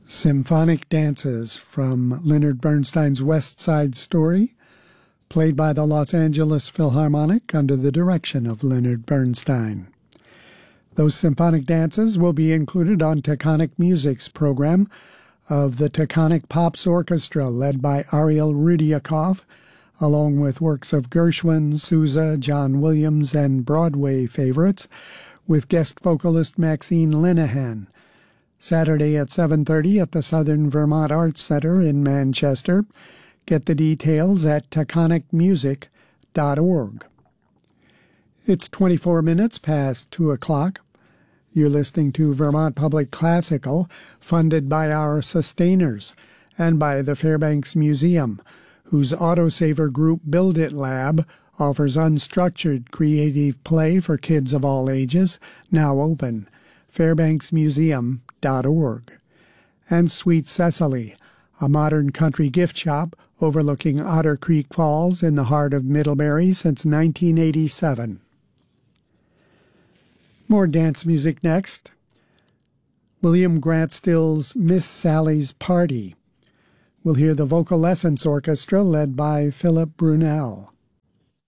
Symphonic Dances from Leonard Bernstein's West Side Story, played by the Los Angeles Philharmonic under the direction of Leonard Bernstein. Those symphonic dances will be included on Taconic Music's program of the Taconic Pops Orchestra, led by Ariel Rudiakov, along with works of Gershwin, Sousa, John Williams, and Broadway favorites, with guest vocalist Maxine Linehan. Saturday at 7:30 at the Southern Vermont Arts Center in Manchester. Get the details at taconicmusic.org. It's 24 minutes past 2 o'clock. You're listening to Vermont Public Classical, funded by our sustainers and by the Fairbanks Museum, whose autosaver group Build It Lab offers unstructured creative play for kids of all ages, now open. fairbanksmuseum.org. And Sweet Cecily, a modern country gift shop overlooking Otter Creek Falls in the heart of Middlebury since 1987. More dance music next. William Grant Still's Miss Sally's Party. We'll hear the Vocal Essence Orchestra led by Philip Brunel.